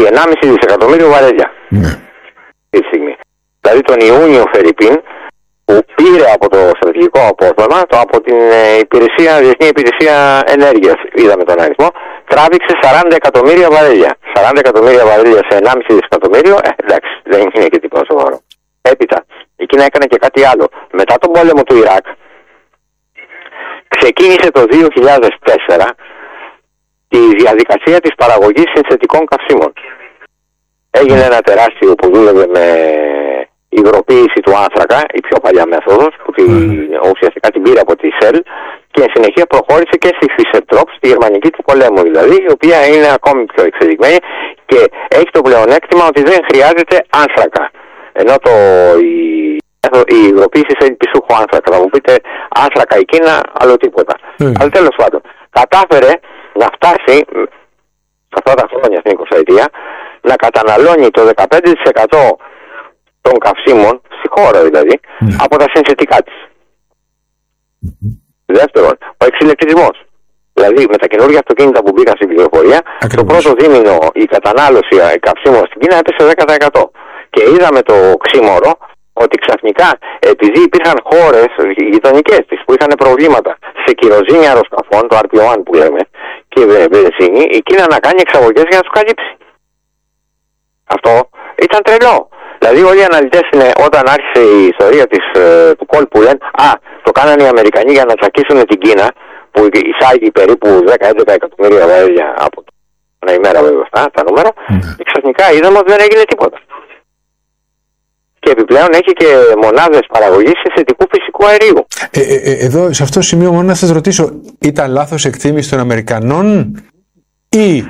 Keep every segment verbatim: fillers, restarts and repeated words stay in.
ενάμιση δισεκατομμύριο βαρέλια. Ναι. Αυτή τη στιγμή. Δηλαδή τον Ιούνιο Φερρυπίν, που πήρε από το στρατηγικό απόθεμα, το από την ε, υπηρεσία, Διεθνή Υπηρεσία Ενέργειας, είδαμε τον αριθμό, τράβηξε σαράντα εκατομμύρια βαρέλια. σαράντα εκατομμύρια βαρέλια σε ενάμιση δισεκατομμύριο, ε, εντάξει, δεν είναι και τίποτα σοβαρό. Έπειτα, η Κίνα έκανε και κάτι άλλο. Μετά τον πόλεμο του Ιράκ, ξεκίνησε το δύο χιλιάδες τέσσερα τη διαδικασία της παραγωγής συνθετικών καυσίμων. Έγινε ένα τεράστιο που δούλευε με υγροποίηση του άνθρακα, η πιο παλιά μέθοδος, που τη, mm. ουσιαστικά την πήρε από τη Shell και εν συνεχεία προχώρησε και στη Fischer-Tropsch, στη γερμανική του πολέμου δηλαδή, η οποία είναι ακόμη πιο εξελιγμένη και έχει το πλεονέκτημα ότι δεν χρειάζεται άνθρακα. Ενώ το, η, η υγροποίηση θέλει πισούχο άνθρακα. Θα μου πείτε άνθρακα η Κίνα, άλλο τίποτα. Mm. Αλλά τέλος πάντων, κατάφερε να φτάσει σε αυτά τα χρόνια, στην εικοσαετία, να καταναλώνει το δεκαπέντε τοις εκατό των καυσίμων, στη χώρα δηλαδή, mm. από τα συνθετικά της. Mm-hmm. Δεύτερον, ο εξηλεκτρισμός. Δηλαδή με τα καινούργια αυτοκίνητα που μπήκαν στην πληροφορία, το πρώτο δίμηνο η κατανάλωση καυσίμων στην Κίνα έπεσε δέκα τοις εκατό. Και είδαμε το ξύμορο ότι ξαφνικά, επειδή υπήρχαν χώρες γειτονικές της που είχαν προβλήματα σε κυροζήνη αεροσκαφών, το αρ πι ο που λέμε, και βενζίνη, η Κίνα να κάνει εξαγωγές για να τους καλύψει. Αυτό ήταν τρελό. Δηλαδή όλοι οι αναλυτές είναι, όταν άρχισε η ιστορία της, του κόλπου, λένε «Α, το κάνανε οι Αμερικανοί για να τσακίσουν την Κίνα», που εισάγει περίπου δέκα με έντεκα εκατομμύρια βαρέλια από την ημέρα βέβαια αυτά, τα νούμερα, mm. και ξαφνικά είδαμε ότι δεν έγινε τίποτα. Και επιπλέον έχει και μονάδες παραγωγής συνθετικού φυσικού αερίου. Ε, ε, εδώ, σε αυτό το σημείο, μόνο να σας ρωτήσω, ήταν λάθος εκτίμηση των Αμερικανών ή...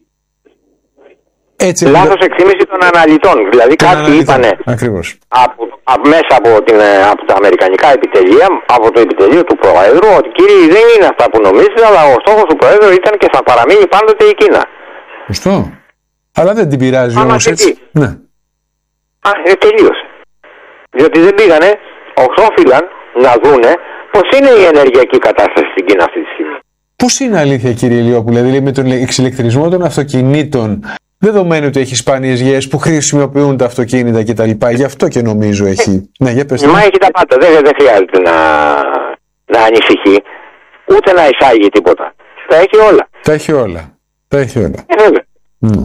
Έτσι, λάθος εκτίμηση των αναλυτών. Δηλαδή κάποιοι αναλυτών. Είπανε από, από, μέσα από, την, από τα αμερικανικά επιτελεία, από το επιτελείο του Προέδρου, ότι κύριοι δεν είναι αυτά που νομίζετε, αλλά ο στόχος του Προέδρου ήταν και θα παραμείνει πάντοτε η Κίνα. Σωστό. Αλλά δεν την πειράζει όμως έτσι. Ναι. Α, ε, τελείωσε. Διότι δεν πήγανε, οφείλαν να δούνε πώς είναι η ενεργειακή κατάσταση στην Κίνα αυτή τη στιγμή. Πώς είναι αλήθεια, κύριε Ηλιόπουλε, δηλαδή με τον εξηλεκτρισμό των αυτοκινήτων, δεδομένου ότι έχει σπάνιες γέες που χρησιμοποιούν τα αυτοκίνητα κτλ. Γι' αυτό και νομίζω έχει. Ε, ναι, για πες. Μα έχει τα πάντα. Δεν, δεν χρειάζεται να, να ανησυχεί, ούτε να εισάγει τίποτα. Τα έχει όλα. Τα έχει όλα. Τα έχει όλα. Ε, βέβαια. Mm.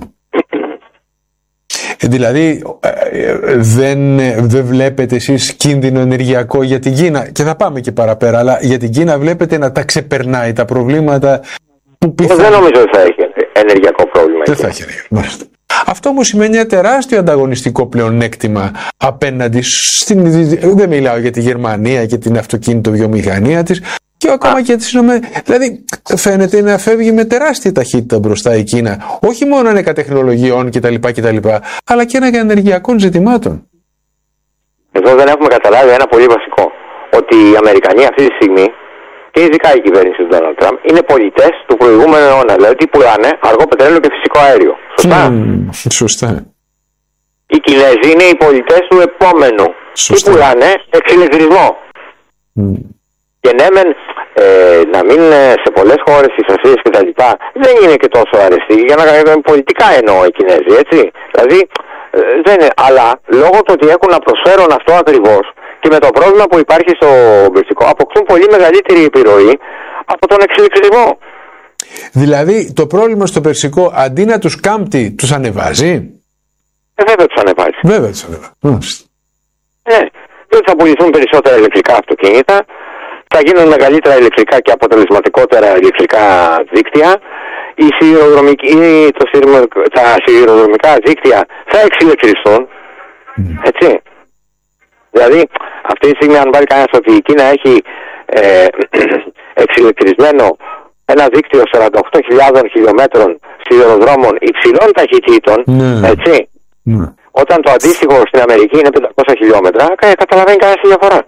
Ε, δηλαδή, ε, δεν, δεν βλέπετε εσείς κίνδυνο ενεργειακό για την Κίνα, και θα πάμε και παραπέρα, αλλά για την Κίνα βλέπετε να τα ξεπερνάει τα προβλήματα που πιθανά... Δεν νομίζω ότι θα έχει ενεργειακό πρόβλημα. Δεν θα έχει ενεργειακό. Αυτό όμως σημαίνει ένα τεράστιο ανταγωνιστικό πλεονέκτημα απέναντι στην... Δεν μιλάω για τη Γερμανία και την αυτοκίνητο βιομηχανία της, και ακόμα και τις Ηνωμένες. Δηλαδή, φαίνεται να φεύγει με τεράστια ταχύτητα μπροστά η Κίνα. Όχι μόνο ανέκα τεχνολογιών κτλ., κτλ., αλλά και ανέκα ενεργειακών ζητημάτων. Εδώ δεν έχουμε καταλάβει ένα πολύ βασικό. Ότι οι Αμερικανοί αυτή τη στιγμή, και ειδικά η κυβέρνηση του Ντόναλντ Τραμπ, είναι πολιτές του προηγούμενου αιώνα. Δηλαδή, τι πουλάνε, αργό πετρέλαιο και φυσικό αέριο. Σωστά. Mm, σωστά. Οι Κινέζοι είναι οι πολιτές του επόμενου. Σωστά. Τι πουλάνε, εξηλεκτρισμό. Mm. Και ναι, μεν, ε, να μην σε πολλές χώρες οι Ασίες και τα λοιπά δεν είναι και τόσο αρεστοί, για να κάνουν πολιτικά εννοώ οι Κινέζοι, έτσι. Δηλαδή, ε, δεν είναι, αλλά λόγω του ότι έχουν να προσφέρουν αυτό ακριβώς και με το πρόβλημα που υπάρχει στο Περσικό, αποκτούν πολύ μεγαλύτερη επιρροή από τον εξηλεκτρισμό. Δηλαδή, το πρόβλημα στο Περσικό αντί να τους κάμπτει, τους ανεβάζει. Ε, βέβαια τους ανεβάζει. Βέβαια τους ανεβάζει. Ναι, διότι θα πουληθούν περισσότερα ηλεκτρικά αυτοκίνητα, θα γίνουν μεγαλύτερα ηλεκτρικά και αποτελεσματικότερα ηλεκτρικά δίκτυα, η το τα σιδηροδρομικά δίκτυα θα εξηλεκτριστούν, mm. έτσι. Δηλαδή, αυτή τη στιγμή αν βάλει κανένας ότι η Κίνα έχει ε, εξηλεκτρισμένο ένα δίκτυο σαράντα οκτώ χιλιάδες χιλιόμετρων σιδηροδρόμων υψηλών ταχυτήτων, mm. έτσι, mm. όταν το αντίστοιχο στην Αμερική είναι πεντακόσια χιλιόμετρα, καταλαβαίνει κανένας τη διαφορά.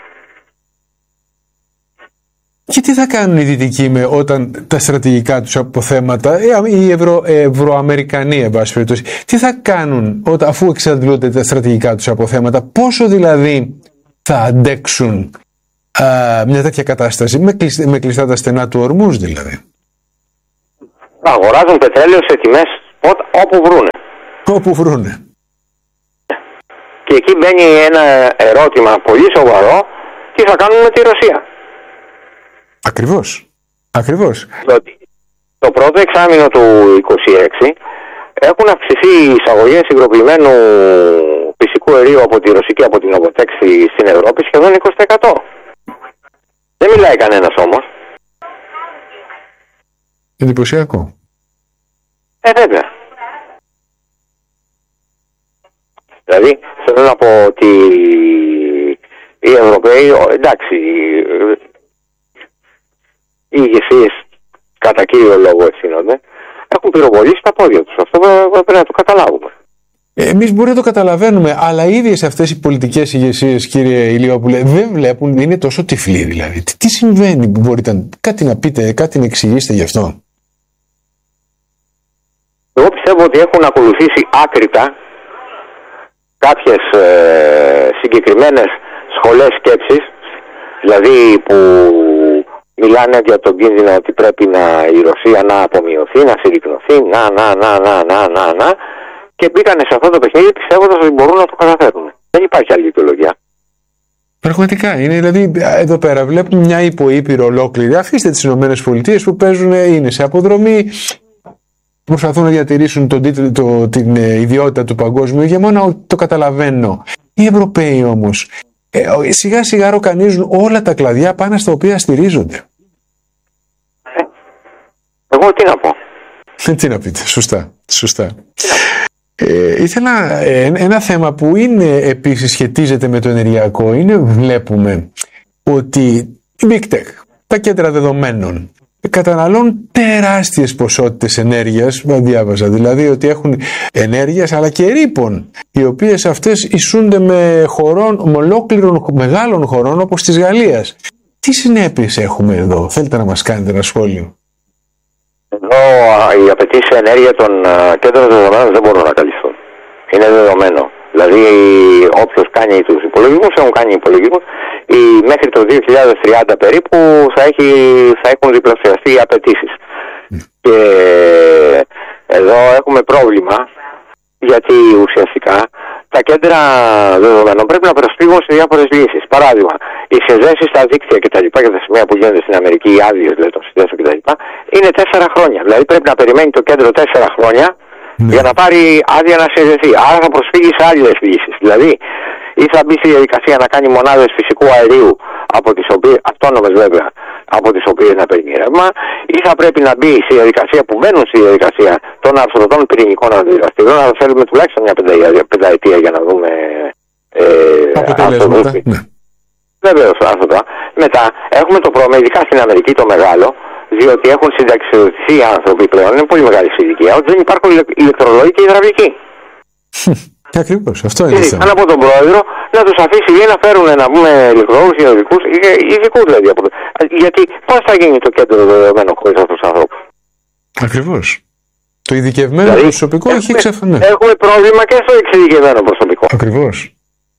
Και τι θα κάνουν οι Δυτικοί με όταν τα στρατηγικά τους αποθέματα, οι Ευρω, Ευρωαμερικανοί, εν πάση περιπτώσει, τι θα κάνουν όταν, αφού εξαντλούνται τα στρατηγικά τους αποθέματα, πόσο δηλαδή θα αντέξουν α, μια τέτοια κατάσταση, με, κλεισ, με κλειστά τα στενά του ορμούς δηλαδή. Αγοράζουν πετρέλαιο σε τιμές όπου βρούνε. Όπου βρούνε. Και εκεί μπαίνει ένα ερώτημα πολύ σοβαρό, τι θα κάνουμε με τη Ρωσία. Ακριβώς. Ακριβώς. Διότι το πρώτο εξάμηνο του είκοσι έξι έχουν αυξηθεί οι εισαγωγές υγροποιημένου φυσικού αερίου από τη Ρωσική, από την Οβοτέξη στην Ευρώπη σχεδόν είκοσι τοις εκατό. Δεν μιλάει κανένας όμως. Εντυπωσιακό. Ε, βέβαια. Δηλαδή, θέλω να πω ότι οι Ευρωπαίοι, εντάξει, οι ηγεσίες κατά κύριο λόγο ευθύνονται, έχουν πυροβολήσει τα πόδια τους. Αυτό πρέπει να το καταλάβουμε. Εμείς μπορεί να το καταλαβαίνουμε, αλλά οι ίδιες αυτές οι πολιτικές ηγεσίες, κύριε Ηλιόπουλε, δεν βλέπουν, είναι τόσο τυφλοί δηλαδή. Τι, τι συμβαίνει, μπορείτε κάτι να πείτε, κάτι να εξηγήσετε γι' αυτό? Εγώ πιστεύω ότι έχουν ακολουθήσει άκρητα κάποιες ε, συγκεκριμένες σχολές σκέψης, δηλαδή που μιλάνε για τον κίνδυνο ότι πρέπει να, η Ρωσία να απομειωθεί, να συρρυκνωθεί, να, να, να, να, να, να, να, και μπήκανε σε αυτό το παιχνίδι πιστεύοντας ότι μπορούν να το καταφέρουν. Δεν υπάρχει άλλη δικαιολογία. Πραγματικά είναι, δηλαδή εδώ πέρα βλέπουμε μια υποήπειρο ολόκληρη. Αφήστε τις ΗΠΑ που παίζουν, είναι σε αποδρομή, προσπαθούν να διατηρήσουν τον τίτλο, το, την ε, ιδιότητα του παγκόσμιου ηγεμόνα, το καταλαβαίνω. Οι Ευρωπαίοι όμως ε, σιγά σιγά ροκανίζουν όλα τα κλαδιά πάνω στα οποία στηρίζονται. Ε, εγώ τι να πω. Τι να πείτε, σωστά, σωστά. Ε, ήθελα ε, ένα θέμα που είναι επίσης σχετίζεται με το ενεργειακό, είναι βλέπουμε ότι η Big Tech, τα κέντρα δεδομένων, καταναλώνουν τεράστιες ποσότητες ενέργειας, διάβαζα δηλαδή ότι έχουν ενέργειας αλλά και ρήπων, οι οποίες αυτές ισούνται με χωρών, με ολόκληρων μεγάλων χωρών όπως της Γαλλίας. Τι συνέπειες έχουμε εδώ, θέλετε να μας κάνετε ένα σχόλιο? Εδώ οι απαιτήσεις ενέργεια των κέντρων δεδομένων δεν μπορούν να καλυφθούν. Είναι δεδομένο. Δηλαδή όποιος κάνει τους υπολογισμούς, έχουν κάνει υπολογισμούς, οι, μέχρι το δύο χιλιάδες τριάντα περίπου θα, έχει, θα έχουν διπλασιαστεί οι απαιτήσεις. Mm. Και εδώ έχουμε πρόβλημα, γιατί ουσιαστικά τα κέντρα δεδομένων πρέπει να προσφύγουν σε διάφορες λύσεις. Παράδειγμα, οι συνδέσεις στα δίκτυα κτλ. Και τα σημεία που γίνονται στην Αμερική, οι άδειες δηλαδή, των συνδέσεων κτλ. Είναι τέσσερα χρόνια. Δηλαδή πρέπει να περιμένει το κέντρο τέσσερα χρόνια mm. για να πάρει άδεια να συνδεθεί. Άρα θα προσφύγει σε άλλες λύσεις. Δηλαδή, ή θα μπει στη διαδικασία να κάνει μονάδες φυσικού αερίου, από τις οποίες, αυτόνομες βέβαια, από τις οποίες να παίρνει ρεύμα, ή θα πρέπει να μπει στη διαδικασία που μπαίνουν στη διαδικασία των αρθρωτών πυρηνικών αντιδραστήρων, αλλά θέλουμε τουλάχιστον μια πενταετία για να δούμε ε, αποτελέσματα. Ναι. Βεβαίως, άρθρωτα. Μετά έχουμε το πρόβλημα, ειδικά στην Αμερική το μεγάλο, διότι έχουν συνταξιοδοτηθεί οι άνθρωποι πλέον, είναι πολύ μεγάλη ηλικία, ότι δεν υπάρχουν ηλεκτρολόγοι και υδραυλικοί. Ακριβώς, αυτό είναι. Αν από τον πρόεδρο να τους αφήσει ή να φέρουν να πούμε ηλεκτρολόγους ή ειδικούς δηλαδή. Γιατί πώς θα γίνει το κέντρο δεδομένο χωρίς αυτούς τους ανθρώπους? Ακριβώς. Το ειδικευμένο δηλαδή, προσωπικό έχουμε, έχει ξεφανεί. Έχουμε πρόβλημα και στο εξειδικευμένο προσωπικό. Ακριβώς.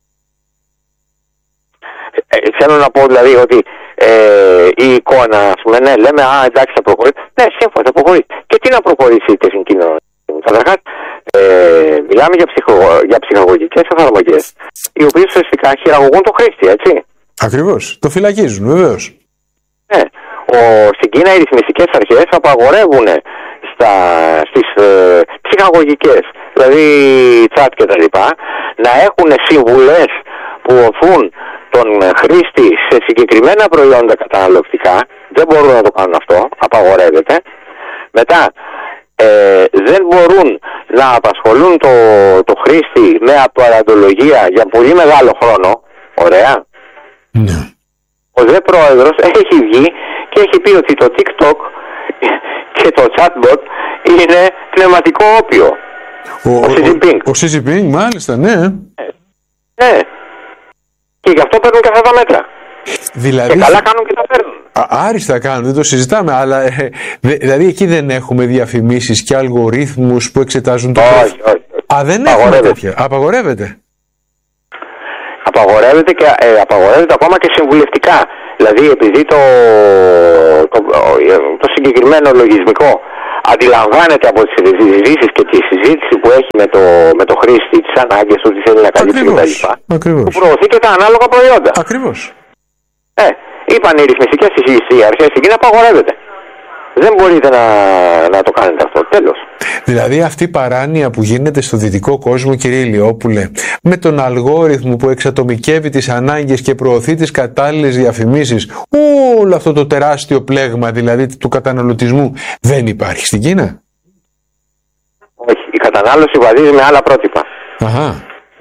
Ε, θέλω να πω δηλαδή ότι ε, η εικόνα, ας πούμε, ναι, λέμε, α, εντάξει, θα προχωρήσει. Ναι, σύμφωνα, θα προχωρήσει. Και τι να προχωρήσει η τεχνική κοινωνία? Καταρχάς, ε, μιλάμε για, ψυχο, για ψυχαγωγικές εφαρμογές, οι οποίες ουσιαστικά χειραγωγούν το χρήστη, έτσι. Ακριβώς. Το φυλακίζουν, βεβαίως. Ναι. Ο, στην Κίνα οι ρυθμιστικές αρχές απαγορεύουν στα, στις ε, ψυχαγωγικές, δηλαδή chat και τα λοιπά, να έχουν συμβουλές που οθούν τον χρήστη σε συγκεκριμένα προϊόντα καταναλωτικά. Δεν μπορούν να το κάνουν αυτό, απαγορεύεται. Μετά, Ε, δεν μπορούν να απασχολούν το, το χρήστη με απαραντολογία για πολύ μεγάλο χρόνο. Ωραία. Ναι. Ο δε πρόεδρος έχει βγει και έχει πει ότι το TikTok και το chatbot είναι πνευματικό όπιο. Ο, ο, ο Xi Jinping. Ο, ο Xi Jinping, μάλιστα, ναι. Ε, ναι. Και γι' αυτό παίρνουν και αυτά τα μέτρα. Δηλαδή, και καλά κάνουν και τα παίρνουν. Α, άριστα κάνουν, δεν το συζητάμε, αλλά ε, δε, δηλαδή εκεί δεν έχουμε διαφημίσεις και αλγορίθμους που εξετάζουν το όχι, όχι, όχι. Α, δεν έχουμε τέτοια. Απαγορεύεται. Απαγορεύεται και ε, απαγορεύεται ακόμα και συμβουλευτικά. Δηλαδή επειδή το, το, το συγκεκριμένο λογισμικό αντιλαμβάνεται από τις συζητήσεις και τη συζήτηση που έχει με το, με το χρήστη, τις ανάγκες του, τι θέλει να καλύψει κτλ. Που προωθεί και τα ανάλογα προϊόντα. Ακριβώς. Ε, είπαν οι ρυθμιστικές αρχές εκεί να απαγορεύεται. Δεν μπορείτε να, να το κάνετε αυτό. Τέλος. Δηλαδή αυτή η παράνοια που γίνεται στο δυτικό κόσμο, κύριε Ηλιόπουλε, με τον αλγόριθμο που εξατομικεύει τις ανάγκες και προωθεί τις κατάλληλες διαφημίσεις, όλο αυτό το τεράστιο πλέγμα δηλαδή του καταναλωτισμού, δεν υπάρχει στην Κίνα? Όχι. Η κατανάλωση βαδίζει με άλλα πρότυπα. Αχα.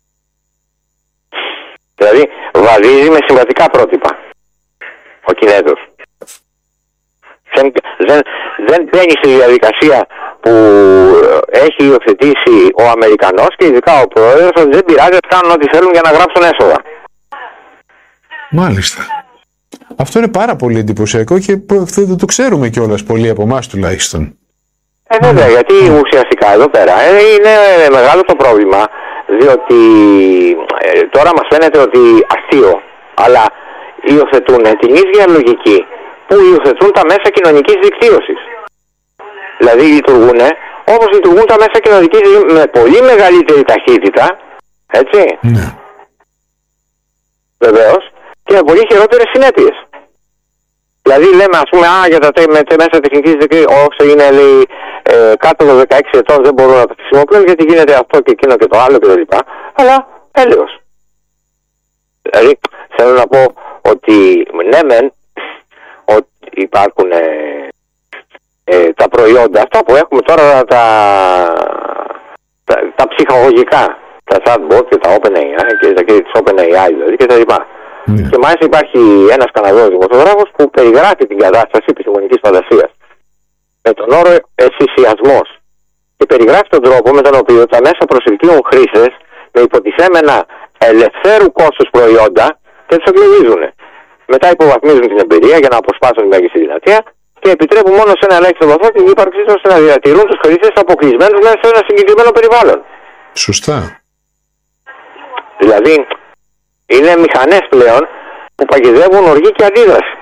Δηλαδή βαδίζει με συμβατικά πρότυπα ο Κινέζος. Δεν, δεν, δεν μπαίνει στη διαδικασία που έχει υιοθετήσει ο Αμερικανός και ειδικά ο πρόεδρος, ότι δεν πειράζει, κάνουν ό,τι θέλουν για να γράψουν έσοδα. Μάλιστα. Αυτό είναι πάρα πολύ εντυπωσιακό και δεν το ξέρουμε κιόλας πολλοί από εμάς τουλάχιστον. Ε, βέβαια, mm. γιατί mm. ουσιαστικά εδώ πέρα ε, είναι μεγάλο το πρόβλημα, διότι ε, τώρα μας φαίνεται ότι αστείο, αλλά υιοθετούν την ίδια λογική που υιοθετούν τα μέσα κοινωνικής δικτύωσης. Δηλαδή λειτουργούν όπως λειτουργούν τα μέσα κοινωνικής δικτύωσης με πολύ μεγαλύτερη ταχύτητα, έτσι, ναι. Βεβαίως, και με πολύ χειρότερες συνέπειες. Δηλαδή λέμε ας πούμε, α, για τα με, μέσα τεχνικής δικτύωσης, όσο είναι λέει, ε, κάτω των δεκαέξι ετών δεν μπορούν να τα χρησιμοποιούν γιατί γίνεται αυτό και εκείνο και το άλλο κτλ. Αλλά έλεος. Δηλαδή θέλω να πω ότι ναι μεν, ότι υπάρχουν ε, ε, τα προϊόντα αυτά που έχουμε τώρα, τα, τα, τα ψυχαγωγικά, τα chatbot και τα OpenAI και τα και τις OpenAI δηλαδή και τα λοιπά. Mm. Και μάλιστα υπάρχει ένας Καναδός δημοσιογράφος που περιγράφει την κατάσταση επιστημονικής φαντασίας με τον όρο εσυσιασμός και περιγράφει τον τρόπο με τον οποίο τα μέσα προσελκύουν χρήστες με υποτιθέμενα ελευθέρου κόστους προϊόντα και τους εγκλωβίζουν. Μετά υποβαθμίζουν την εμπειρία για να αποσπάσουν την μέγιστη δυνατία και επιτρέπουν μόνο σε ένα ελάχιστο βαθμό την ύπαρξή τους ώστε να διατηρούν τους χρήστες αποκλεισμένους μέσα σε ένα συγκεκριμένο περιβάλλον. Σωστά. Δηλαδή, είναι μηχανές πλέον που παγιδεύουν οργή και αντίδραση.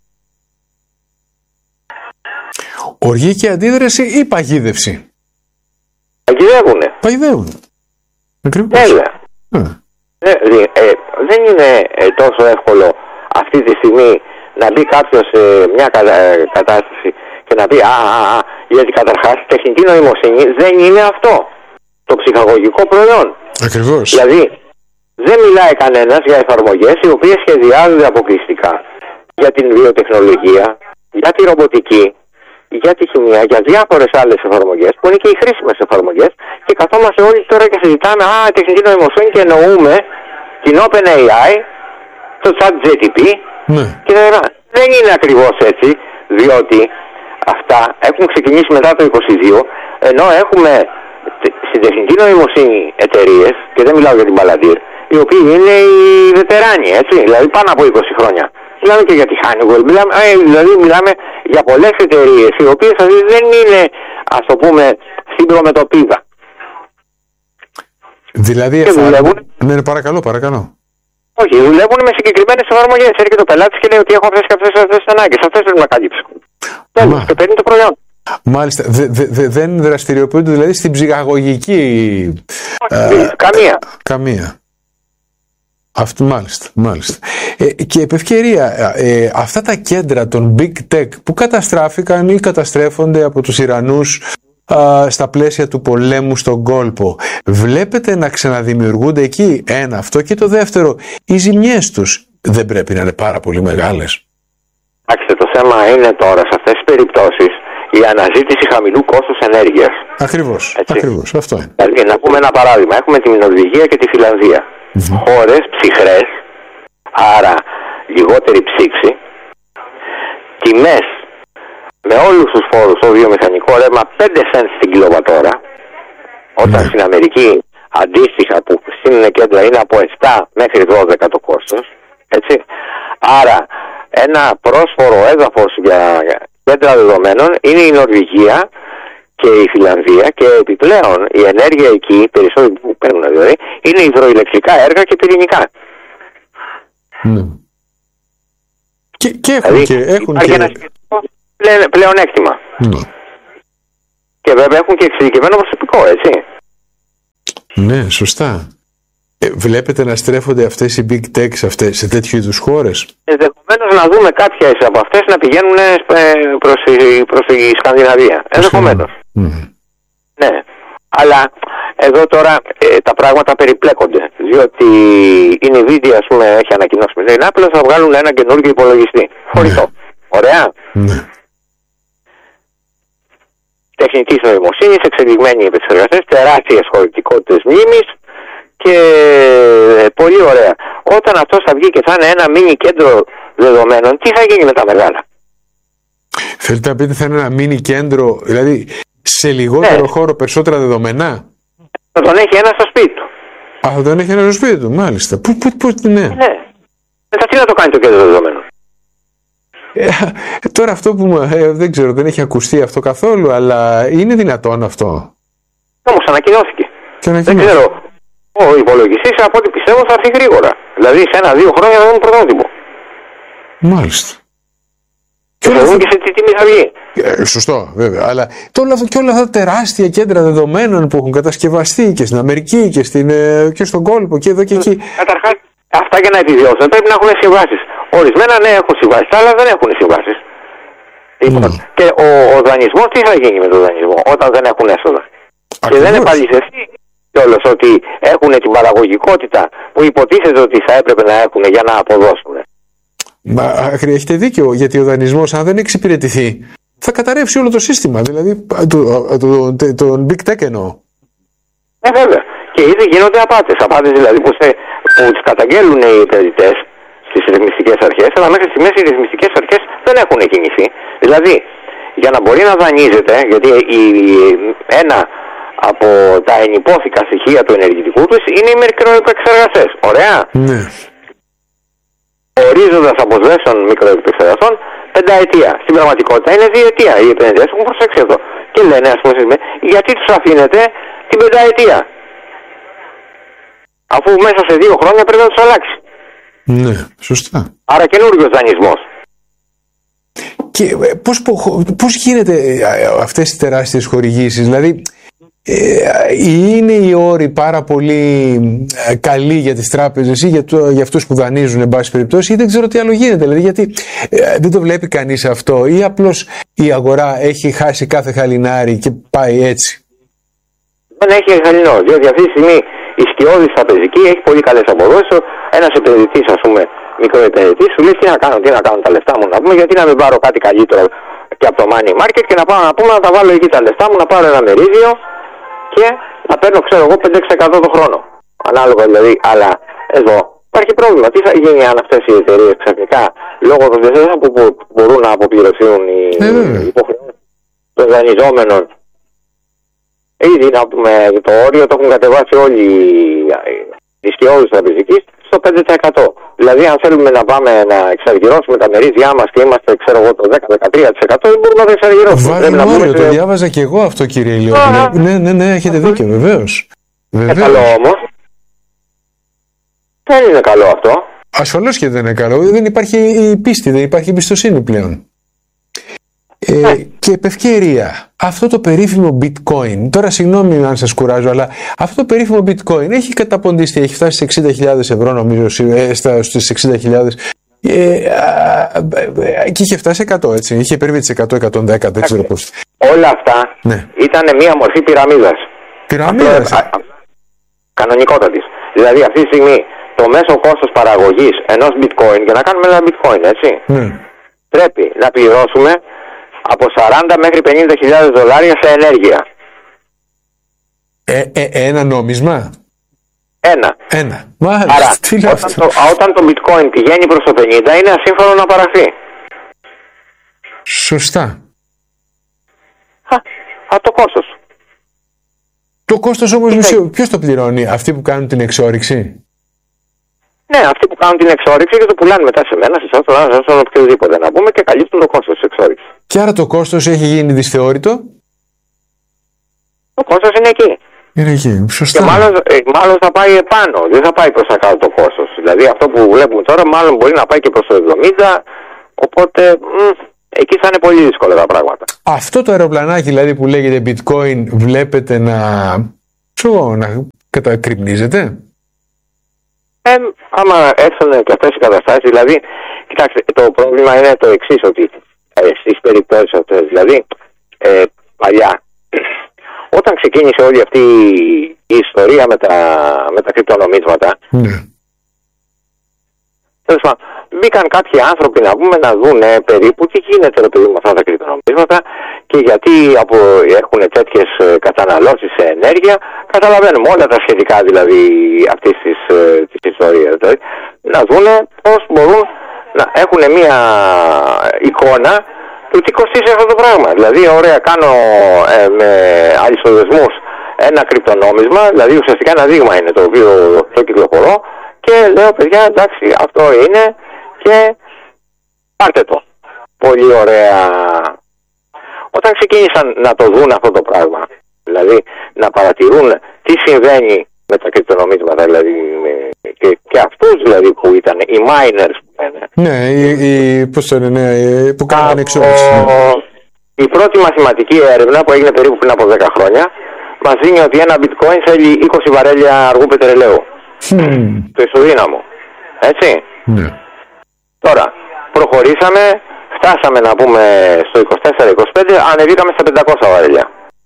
Οργή και αντίδραση ή παγίδευση? Παγιδεύουνε. Παγιδεύουν. Ακριβώς. Έλα. Mm. Ε, ε, δεν είναι ε, τόσο εύκολο αυτή τη στιγμή να μπει κάποιος σε μια κατα, ε, κατάσταση και να πει α, α, α, γιατί καταρχάς η τεχνητή νοημοσύνη δεν είναι αυτό το ψυχαγωγικό προϊόν. Ακριβώς. Δηλαδή δεν μιλάει κανένας για εφαρμογές οι οποίες σχεδιάζονται αποκλειστικά για την βιοτεχνολογία, για τη ρομποτική, για τη χημεία, για διάφορες άλλες εφαρμογές που είναι και οι χρήσιμες εφαρμογές και καθόμαστε όλοι τώρα και συζητάμε α, τεχνητή νοημοσύνη και εννοούμε την OpenAI, το ChatGPT ναι. και δεν είναι ακριβώς έτσι, διότι αυτά έχουν ξεκινήσει μετά το είκοσι δύο, ενώ έχουμε στην τεχνητή νοημοσύνη εταιρείες, και δεν μιλάω για την Palantir, οι οποίοι είναι οι βετεράνοι, έτσι, δηλαδή πάνω από είκοσι χρόνια. Μιλάμε και για τη Honeywell, μιλάμε, ε, δηλαδή μιλάμε για πολλές εταιρείες, οι οποίες δηλαδή δεν είναι, ας το πούμε, στην προμετωπίδα. Δηλαδή, εφα... δουλεύουν... ναι, παρακαλώ, παρακαλώ. Όχι, δουλεύουν με συγκεκριμένες εφαρμογές. Έρχεται ο πελάτης και λέει ότι έχω αυτές και αυτές, αυτές τις ανάγκες. Αυτές πρέπει να καλύψω. Τέλος, και παίρνει το προϊόν. Μάλιστα. Δε, δε, δε, δεν δραστηριοποιούνται δηλαδή στην ψυχαγωγική. Όχι, ε, καμία. Καμία. Αυτό, μάλιστα, μάλιστα. Ε, και επ' ευκαιρία, ε, αυτά τα κέντρα των big tech που καταστράφηκαν ή καταστρέφονται από τους Ιρανούς α, στα πλαίσια του πολέμου στον κόλπο, βλέπετε να ξαναδημιουργούνται εκεί? Ένα αυτό. Και το δεύτερο, οι ζημιές τους δεν πρέπει να είναι πάρα πολύ μεγάλες? Άξτε, το θέμα είναι τώρα σε αυτές τις περιπτώσεις η αναζήτηση χαμηλού κόστους ενέργειας. Ακριβώς, ακριβώς, αυτό είναι. Δηλαδή, να πούμε ένα παράδειγμα, έχουμε τη Νορβηγία και τη Φιλανδία. Mm-hmm. Χώρες ψυχρές, άρα λιγότερη ψήξη, τιμές με όλους τους φόρους στο βιομηχανικό ρεύμα πέντε σεντ την κιλοβατόρα, όταν mm-hmm. στην Αμερική αντίστοιχα που στην κέντρα είναι από επτά μέχρι δώδεκα το κόστος, έτσι. Άρα ένα πρόσφορο έδαφος για κέντρα δεδομένων είναι η Νορβηγία και η Φιλανδία, και επιπλέον η ενέργεια εκεί, περισσότεροι που παίρνουν δηλαδή, είναι υδροηλεκτρικά έργα και πυρηνικά. Ναι. Και, και έχουν δηλαδή, και... Έχουν υπάρχει και... ένα πλεονέκτημα. Ναι. Και βέβαια έχουν και εξειδικευμένο προσωπικό, έτσι. Ναι, σωστά. Ε, βλέπετε να στρέφονται αυτές οι big techs αυτές, σε τέτοιου είδους χώρες. Ενδεχομένως να δούμε κάποιες από αυτές να πηγαίνουν προς τη, προς τη Σκανδιναβία. Ενδεχομένως. Mm. Ναι. Αλλά εδώ τώρα ε, τα πράγματα περιπλέκονται. Διότι η Nvidia, ας πούμε, έχει ανακοινώσει με την Apple θα βγάλουν ένα καινούργιο υπολογιστή. Φορητό. Ναι. Ωραία. Ναι. Τεχνητής νοημοσύνης, εξελιγμένοι επεξεργαστές, τεράστιες χωρητικότητες μνήμης και πολύ ωραία. Όταν αυτός θα βγει και θα είναι ένα μίνι κέντρο δεδομένων, τι θα γίνει με τα μεγάλα? Θέλετε να πείτε θα είναι ένα μίνι κέντρο, δηλαδή σε λιγότερο ναι. χώρο περισσότερα δεδομένα? Θα τον έχει ένα στο σπίτι του. Α, θα τον έχει ένα στο σπίτι του, μάλιστα. Πού, πού, πού, ναι. Ναι. Μετά τι να το κάνει το κέντρο δεδομένων? Ε, τώρα αυτό που ε, δεν ξέρω, δεν έχει ακουστεί αυτό καθόλου, αλλά είναι δυνατόν αυτό? Όμως ανακοινώθηκε. Δεν ξέρω. Ο υπολογιστής, από ό,τι πιστεύω, θα έρθει γρήγορα. Δηλαδή σε ένα-δύο χρόνια θα δούμε πρωτότυπο. Μάλιστα. Και θα δούμε και σε τι τιμή θα βγει. Ε, σωστό, βέβαια. Αλλά και όλα, και όλα αυτά τα τεράστια κέντρα δεδομένων που έχουν κατασκευαστεί και στην Αμερική και, στην, και στον κόλπο και εδώ και εκεί. Καταρχάς, αυτά για να επιβιώσουν πρέπει να έχουν συμβάσεις. Ορισμένα ναι έχουν συμβάσεις, άλλα δεν έχουν συμβάσεις. Λοιπόν, mm. και ο, ο δανεισμός, τι θα γίνει με τον δανεισμό όταν δεν έχουν έσοδα? Ακριβώς. Και δεν επαληθευτεί κιόλας ότι έχουν την παραγωγικότητα που υποτίθεται ότι θα έπρεπε να έχουν για να αποδώσουν. Μα έχετε δίκιο, γιατί ο δανεισμός αν δεν εξυπηρετηθεί θα καταρρεύσει όλο το σύστημα, δηλαδή τον το, το, το big tech εννοώ. Ε, βέβαια. Και ήδη γίνονται απάτες. Απάτες δηλαδή που, σε, που τις καταγγέλουν οι επενδυτές στις ρυθμιστικές αρχές, αλλά μέχρι στιγμής οι ρυθμιστικές αρχές δεν έχουν κινηθεί. Δηλαδή, για να μπορεί να δανείζεται, γιατί η, ένα από τα ενυπόθηκα στοιχεία του ενεργητικού τους είναι οι μικροεπεξεργαστές. Ωραία. Ναι. Ο ορίζοντας αποσβέσεων μικροεπεξεργαστών πενταετία. Στην πραγματικότητα είναι διετία. Οι επενδυτές έχουν προσέξει αυτό. Και λένε, ας πούμε, γιατί τους αφήνετε την πενταετία, αφού μέσα σε δύο χρόνια πρέπει να τους αλλάξει. Ναι, σωστά. Άρα καινούριος δανεισμός. Και πώς, πώς γίνεται αυτές οι τεράστιες χορηγήσεις? Δηλαδή ε, είναι οι όροι πάρα πολύ καλοί για τις τράπεζες ή για, το, για αυτούς που δανείζουν εν πάση περιπτώσει, ή δεν ξέρω τι άλλο γίνεται? Δηλαδή γιατί ε, δεν το βλέπει κανείς αυτό, ή απλώς η αγορά έχει χάσει κάθε χαλινάρι και πάει έτσι? Δεν έχει χαλινό, διότι αυτή τη στιγμή η σκιώδης τραπεζική έχει πολύ καλές αποδόσεις. Ένας επενδυτής, ας πούμε, μικροεπενδυτής, σου λέει τι να κάνω, τι να κάνω τα λεφτά μου, να πούμε, γιατί να μην πάρω κάτι καλύτερο και από το money market και να πάω να πούμε να τα βάλω εκεί τα λεφτά μου, να πάρω ένα μερίδιο και να παίρνω, ξέρω εγώ, πέντε έξι τοις εκατό το χρόνο. Ανάλογα δηλαδή, αλλά εδώ υπάρχει πρόβλημα. Τι θα γίνει αν αυτές οι εταιρείες ξαφνικά λόγω των διαθέσεων που μπορούν να αποπληρωθούν οι υποχρεώσεις των δανειζόμενων? Ήδη να πούμε το όριο το έχουν κατεβάσει όλοι οι σκιώδεις τραπεζικής στο πέντε τοις εκατό. Δηλαδή, αν θέλουμε να πάμε να εξαργυρώσουμε τα μερίδια μας και είμαστε, ξέρω εγώ, το δέκα με δεκατρία τοις εκατό, δεν μπορούμε να τα εξαργυρώσουμε. Βάλει όριο, το διάβαζα και εγώ αυτό, κύριε Ηλιόπουλε. Ναι, ναι, ναι, έχετε δίκιο, βεβαίως. Είναι καλό όμως. Δεν είναι καλό αυτό. Ασφαλώς και δεν είναι καλό. Δεν υπάρχει η πίστη, δεν υπάρχει εμπιστοσύνη πλέον. Ε, και επ' ευκαιρία, αυτό το περίφημο bitcoin, τώρα συγγνώμη αν σας κουράζω, αλλά αυτό το περίφημο bitcoin έχει καταποντιστεί, έχει φτάσει σε εξήντα χιλιάδες ευρώ νομίζω, ε, στα, στις εξήντα χιλιάδες ε, και είχε φτάσει εκατό, έτσι, είχε υπερβεί τις εκατό εκατόν δέκα, δεν ξέρω πώς. Όλα αυτά ναι. ήταν μια μορφή πυραμίδας. Πυραμίδας. Κανονικότατης. Δηλαδή αυτή τη στιγμή το μέσο κόστος παραγωγής ενός bitcoin, για να κάνουμε ένα bitcoin, έτσι, ναι. πρέπει να πληρώσουμε από σαράντα μέχρι πενήντα χιλιάδες δολάρια σε ενέργεια. Ε, ε, ένα νόμισμα. Ένα. Ένα. Μάλιστα. Άρα, τι όταν, το, όταν το bitcoin πηγαίνει προς το πενήντα, είναι ασύμφωνο να παραχθεί. Σωστά. Α, α το κόστος. Το κόστος όμως, μισό, ποιος το πληρώνει? Αυτοί που κάνουν την εξόρυξη? Ναι, αυτοί που κάνουν την εξόρυξη και το πουλάνε μετά σε μένα, σε εσάς, σε οποιοδήποτε να πούμε, και καλύπτουν το κόστος της εξόρυξης. Και άρα το κόστος έχει γίνει δυσθεώρητο? Το κόστος είναι εκεί. Είναι εκεί, σωστά. Και μάλλον, μάλλον θα πάει επάνω, δεν θα πάει προς τα κάτω το κόστος. Δηλαδή αυτό που βλέπουμε τώρα μάλλον μπορεί να πάει και προς το εβδομήντα, οπότε μ, εκεί θα είναι πολύ δύσκολα τα πράγματα. Αυτό το αεροπλανάκι δηλαδή που λέγεται bitcoin βλέπετε να, ξέρω, να κατακριμνίζεται. Ε, άμα έρθουν και αυτές οι καταστάσεις, δηλαδή, κοιτάξτε, το πρόβλημα είναι το εξής, ότι ε, στις περιπτώσεις αυτές, δηλαδή, ε, παλιά, όταν ξεκίνησε όλη αυτή η ιστορία με τα, με τα κρυπτονομίσματα, ναι. μπήκαν κάποιοι άνθρωποι να πούμε να δουν ε, περίπου τι γίνεται ρε παιδί με αυτά τα κρυπτονομίσματα και γιατί από, έχουν τέτοιες ε, καταναλώσεις σε ενέργεια. Καταλαβαίνουμε όλα τα σχετικά δηλαδή αυτής της, ε, της ιστορίας. Δηλαδή, να δουν πώς μπορούν να έχουν μια εικόνα του τι κοστίζει αυτό το πράγμα. Δηλαδή, ωραία, κάνω ε, με αλυσοδεσμούς ένα κρυπτονόμισμα, δηλαδή ουσιαστικά ένα δείγμα είναι το οποίο το κυκλοφορώ και λέω, παιδιά, εντάξει, αυτό είναι και πάρτε το. Πολύ ωραία. Όταν ξεκίνησαν να το δουν αυτό το πράγμα, δηλαδή να παρατηρούν τι συμβαίνει με τα κρυπτονομίσματα, δηλαδή και, και αυτούς δηλαδή που ήταν οι miners που λένε. Ναι, οι, οι, πώς το λένε, ναι, που κάνανε εξόρυξη. Η πρώτη μαθηματική έρευνα που έγινε περίπου πριν από δέκα χρόνια μας δίνει ότι ένα bitcoin θέλει είκοσι βαρέλια αργού πετρελαίου. Mm. Το ισοδύναμο. Έτσι. Ναι. Τώρα, προχωρήσαμε, φτάσαμε να πούμε στο είκοσι τέσσερα είκοσι πέντε, ανεβήκαμε στα πεντακόσια βαρέλια.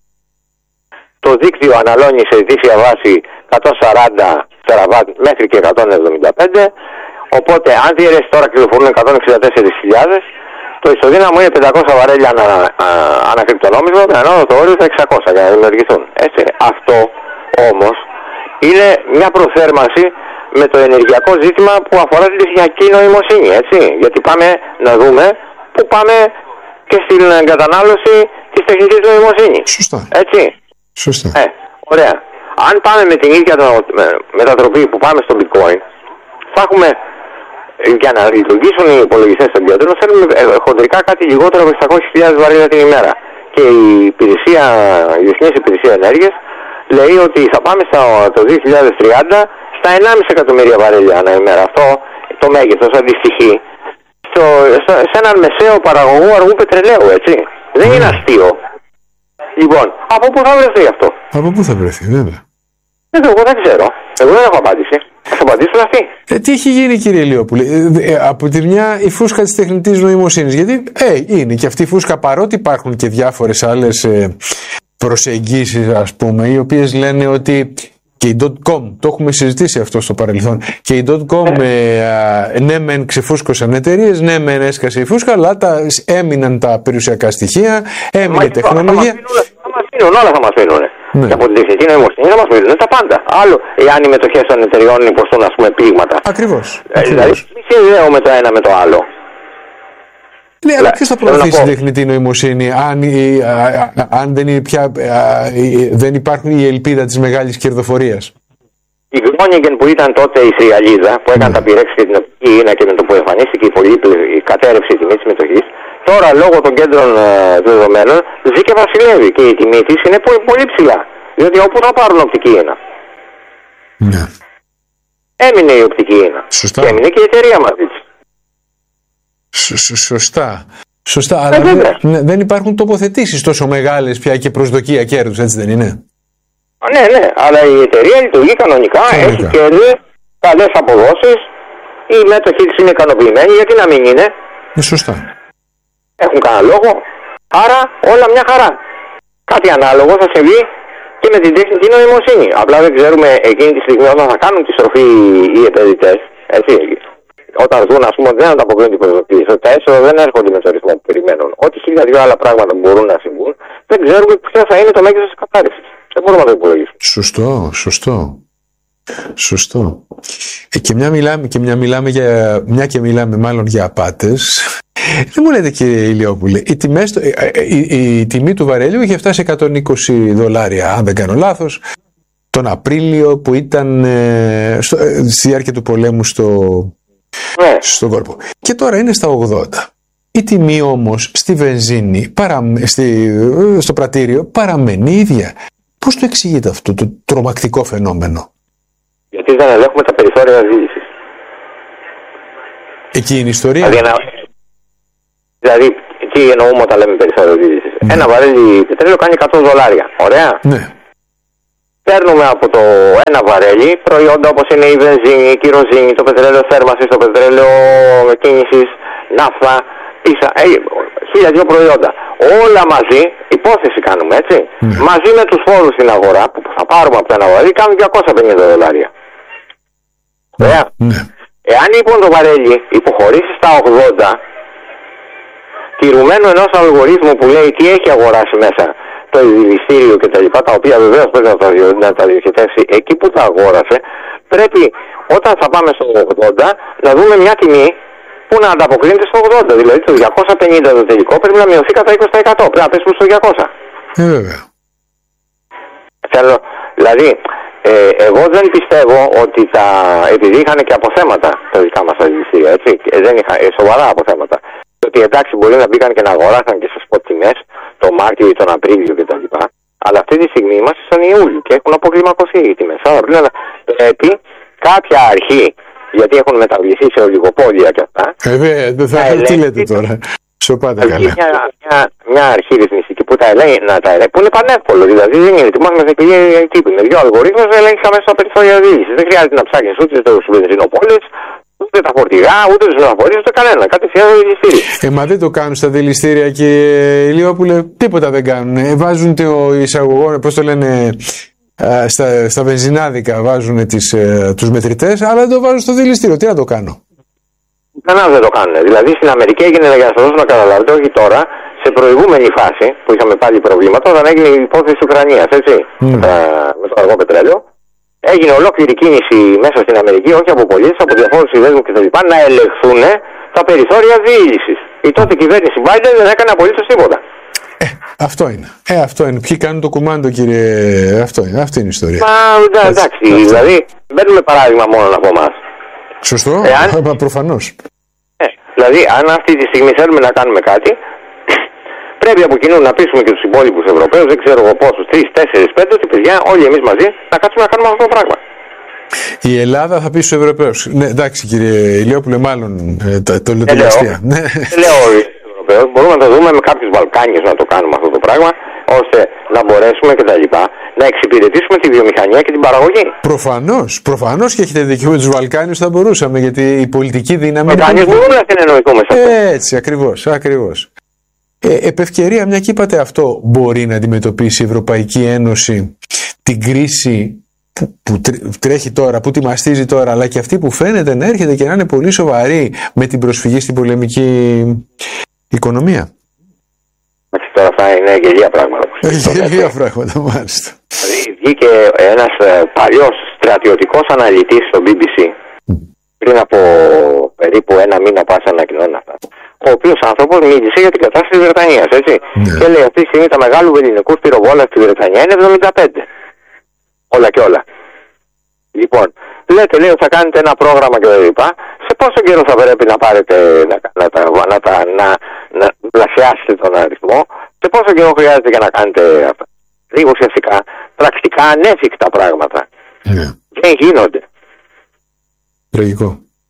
Το δίκτυο αναλώνει σε ετήσια βάση εκατόν σαράντα τεραβάτ μέχρι και εκατόν εβδομήντα πέντε, οπότε αν διαιρέσει τώρα κυκλοφορούν εκατόν εξήντα τέσσερις χιλιάδες, το ισοδύναμο είναι πεντακόσια βαρέλια ανα, ανακρυπτονόμισμα με ανώτατο όριο στα εξακόσια για να δημιουργηθούν. Έτσι. Αυτό όμως είναι μια προθέρμανση με το ενεργειακό ζήτημα που αφορά την τεχνική νοημοσύνη, έτσι. Γιατί πάμε να δούμε που πάμε και στην κατανάλωση της τεχνικής νοημοσύνης. Σωστά. Έτσι. Σωστά. Ε, ωραία. Αν πάμε με την ίδια μετατροπή που πάμε στο bitcoin, θα έχουμε, για να λειτουργήσουν οι υπολογιστές στο κέντρο, θέλουμε χοντρικά κάτι λιγότερο από εξακόσιες χιλιάδες βαρέλια την ημέρα. Και η, υπηρεσία, η Διεθνής Υπηρεσία Ενέργειας λέει ότι θα πάμε στο, το δύο χιλιάδες τριάντα στα ενάμιση εκατομμύρια βαρέλια ανά ημέρα. Αυτό το μέγεθος αντιστοιχεί στο, στο, σε έναν μεσαίο παραγωγό αργού πετρελαίου, έτσι. Δεν mm. είναι αστείο. Λοιπόν, από πού θα βρεθεί αυτό? Από πού θα βρεθεί, βέβαια. Ε, εγώ δεν ξέρω. Εγώ δεν έχω απάντηση. Θα απαντήσουν αυτοί. Ε, τι έχει γίνει, κύριε Ηλιόπουλε? Ε, ε, από τη μια η φούσκα της τεχνητής νοημοσύνης. Γιατί ε, είναι και αυτή η φούσκα, παρότι υπάρχουν και διάφορες άλλες ε, προσεγγίσεις, ας πούμε, οι οποίες λένε ότι και η .com, το έχουμε συζητήσει αυτό στο παρελθόν, και η .com ε, ε, ναι μεν ξεφούσκωσαν εταιρείες, ναι μεν έσκασε η φούσκα, αλλά τα, έμειναν τα περιουσιακά στοιχεία, έμεινε η τεχνολογία. Θα μας φύγουν, όλα θα μας φύγουν. Ναι. Και από την τεχνική νοημοσύνη θα μας φύγουν τα πάντα. Άλλο, εάν οι μετοχές των εταιρεών υποστούν, ας πούμε, πλήγματα. Ακριβώς. Ε, δηλαδή, μη συνδέουμε το ένα με το άλλο. Ναι, αλλά ποιος θα προωθήσει την τεχνητή νοημοσύνη αν, η, α, α, αν δεν, είναι πια, α, η, δεν υπάρχουν η ελπίδα της μεγάλης κερδοφορίας? Η Γκρόνιγκεν που ήταν τότε η Σριαλίδα, που έκανε mm. τα πειρέξεις και την οπτική ίνα και με το που εμφανίστηκε η, πολύ, η κατέρευση τιμή της μετοχής, τώρα λόγω των κέντρων ε, δεδομένων ζει και βασιλεύει και η τιμή της είναι πολύ, πολύ ψηλά. Διότι όπου θα πάρουν οπτική ίνα. Ναι. Έμεινε η οπτική ίνα. Σωστά. Και έμεινε και η εταιρεία μαζί της. Σωστά. Σωστά, αλλά ε, δεν, δεν υπάρχουν τοποθετήσεις τόσο μεγάλες πια και προσδοκία κέρδους, έτσι δεν είναι? Ναι, ναι, αλλά η εταιρεία λειτουργεί κανονικά, κανονικά. Έχει κέρδη, καλές αποδόσεις, οι μέτοχοι της είναι ικανοποιημένοι, γιατί να μην είναι? Ε, σωστά. Έχουν κανένα λόγο, άρα όλα μια χαρά. Κάτι ανάλογο θα συμβεί και με την τεχνητή νοημοσύνη. Απλά δεν ξέρουμε εκείνη τη στιγμή όταν θα κάνουν τη στροφή οι επενδυτές, έτσι. Όταν δουν, ας πούμε, ότι δεν ανταποκρίνουν την προσδοκία, ότι τα έσοδα δεν έρχονται με το ρυθμό που περιμένουν, ότι χίλια δύο άλλα πράγματα μπορούν να συμβούν, δεν ξέρουμε ποιο θα είναι το μέγεθος της κατάρρευσης. Δεν μπορούμε να το υπολογίσουμε. Σωστό, σωστό. Σωστό. Ε, και, μια μιλάμε, και μια, μιλάμε για, μια και μιλάμε μάλλον για απάτες. Δεν μου λέτε, κύριε Ηλιόπουλε, η, τιμές, η, η, η, η τιμή του βαρέλιου είχε φτάσει εκατόν είκοσι δολάρια, αν δεν κάνω λάθος, τον Απρίλιο που ήταν ε, στο, ε, στη διάρκεια του πολέμου στο, ναι. στον κόρπο. Και τώρα είναι στα ογδόντα. Η τιμή όμως στη βενζίνη, παρα, στη, στο πρατήριο, παραμένει ίδια. Πώς το εξηγείτε αυτό το τρομακτικό φαινόμενο? Γιατί δεν ελέγχουμε τα περιθώρια ζήτησης. Εκεί είναι η ιστορία. Δηλαδή, δηλαδή οικονομική εννοούμε όταν λέμε περιθώριο δίλησης. Ναι. Ένα βαρέλι πετρέλαιο κάνει εκατό δολάρια. Ωραία. Ναι. Παίρνουμε από το ένα βαρέλι προϊόντα όπως είναι η βενζίνη, η κυροζίνη, το πετρέλαιο θέρμανσης, το πετρέλαιο κίνησης, ναύτα, πίσα, ε, χίλια δυο προϊόντα. Όλα μαζί, υπόθεση κάνουμε έτσι, mm. μαζί με τους φόρους στην αγορά που θα πάρουμε από το ένα βαρέλι κάνουν διακόσια πενήντα δολάρια. Ωραία. Mm. Εάν λοιπόν το βαρέλι υποχωρήσει στα ογδόντα, τηρουμένου ενός αλγορίθμου που λέει τι έχει αγοράσει μέσα το δηληστήριο και τα λοιπά, τα οποία βεβαίως πρέπει να τα, να τα διοχετεύσει εκεί που τα αγόρασε, πρέπει όταν θα πάμε στο ογδόντα να δούμε μια τιμή που να ανταποκρίνεται στο ογδόντα. Δηλαδή το διακόσια πενήντα το τελικό πρέπει να μειωθεί κατά είκοσι τοις εκατό. Πρέπει να πέσουμε στο διακόσια. Ε, βέβαια. Θέλω, δηλαδή, ε, εγώ δεν πιστεύω ότι τα. Επειδή είχαν και αποθέματα τα δικά μας τα δηληστήρια, έτσι, δεν είχαν ε, σοβαρά αποθέματα. Ότι εντάξει μπορεί να μπήκαν και να αγοράσαν και σε σποτ τιμές το Μάρτιο ή τον Απρίλιο κτλ. Αλλά αυτή τη στιγμή είμαστε στον Ιούλιο και έχουν αποκλιμακωθεί οι τιμές. Άρα πρέπει κάποια αρχή, γιατί έχουν μεταβληθεί σε ολιγοπόλια και αυτά. Ε, δεν θα τι λέτε τώρα. Σοπάτε καλά. Μια, μια, μια αρχή ρυθμιστική που τα ελέγχει, να τα ελέγχει, που είναι πανεύκολο. Δηλαδή δεν είναι τι μάθημα σε κλειδί τύπου. Με δύο αλγορίθμους ελέγχει αμέσως τα περιθώρια δίλησης. Δεν χρειάζεται να ψάχνεις ούτε στους βενζινοπόλες, ούτε τα φορτηγά, ούτε τους λεωφορείς, ούτε κανένα. Κατευθείαν το δηληστήριο. Ε, μα δεν το κάνουν στα δηληστήρια και Ηλιόπουλε, τίποτα δεν κάνουν. Ε, βάζουν το εισαγωγό, πώς το λένε, στα, στα βενζινάδικα βάζουν τις, ε, τους μετρητές, αλλά δεν το βάζουν στο δηληστήριο. Τι να το κάνω. Κανένα δεν το κάνουν. Δηλαδή στην Αμερική έγινε, για να σας δώσω να καταλάβετε, όχι τώρα, σε προηγούμενη φάση που είχαμε πάλι προβλήματα, όταν έγινε η υπόθεση της Ουκρανίας, έτσι, mm. με, τα, με το αργό πετρέλαιο, έγινε ολόκληρη κίνηση μέσα στην Αμερική, όχι από πολίτες, από διαφόρους συνδέσμους κτλ., να ελεγχθούν τα περιθώρια διοίκησης. Η τότε κυβέρνηση Biden δεν έκανε απολύτως τίποτα. Ε, αυτό είναι. Ε, αυτό είναι. Ποιοι κάνουν το κουμάντο, κύριε. Αυτό είναι. Αυτή είναι η ιστορία. Μα εντάξει, έτσι, δηλαδή, μπαίνουμε παράδειγμα μόνο από εμάς. Σωστό, Εάν... προφανώς. Ε, δηλαδή, αν αυτή τη στιγμή θέλουμε να κάνουμε κάτι, πρέπει από κοινού να πείσουμε και τους υπόλοιπους Ευρωπαίους, δεν ξέρω εγώ πόσους, τρεις, τέσσερις, πέντε, ότι παιδιά, όλοι εμείς μαζί να κάτσουμε να κάνουμε αυτό το πράγμα. Η Ελλάδα θα πει στους Ευρωπαίους. Ναι, εντάξει, κύριε Ηλιόπουλε, μάλλον ε, το, το λέω τελευταία. Δεν λέω οι Ευρωπαίους, μπορούμε να το δούμε με κάποιους Βαλκάνιους να το κάνουμε αυτό το πράγμα, ώστε να μπορέσουμε και τα λοιπά να εξυπηρετήσουμε τη βιομηχανία και την παραγωγή. Προφανώς, προφανώς και έχετε δίκιο με τους Βαλκάνιους θα μπορούσαμε, γιατί η πολιτική δύναμη. Οι Βαλκάνιους μπορούμε να συνεννοηθούμε σε αυτό. Έτσι, ακριβώς, ακριβώς. Ε, επ' ευκαιρία, μια και είπατε αυτό, μπορεί να αντιμετωπίσει η Ευρωπαϊκή Ένωση την κρίση που, που τρέχει τώρα, που τη μαστίζει τώρα, αλλά και αυτή που φαίνεται να έρχεται και να είναι πολύ σοβαρή με την προσφυγή στην πολεμική οικονομία. Τώρα αυτά είναι γελία πράγματα. Γελία πράγματα, μάλιστα. Δηλαδή βγήκε ένας παλιός στρατιωτικός αναλυτής στο μπι μπι σι πριν από περίπου ένα μήνα πάσα ανακοινώνει αυτά. Ο οποίος άνθρωπος μίλησε για την κατάσταση της Βρετανίας, έτσι. Ναι. Και λέει αυτή τη στιγμή τα μεγάλου ελληνικού πυροβόλα στη Βρετανία είναι εβδομήντα πέντε. Όλα και όλα. Λοιπόν, λέτε λέει ότι θα κάνετε ένα πρόγραμμα και τα λοιπά. Σε πόσο καιρό θα πρέπει να πάρετε να, να, να, να, να, να, να πλασιάσετε τον αριθμό, σε πόσο καιρό χρειάζεται για να κάνετε αυτά. Λίγο ουσιαστικά πρακτικά ανέφικτα πράγματα. Ναι. Δεν γίνονται. Τραγικό.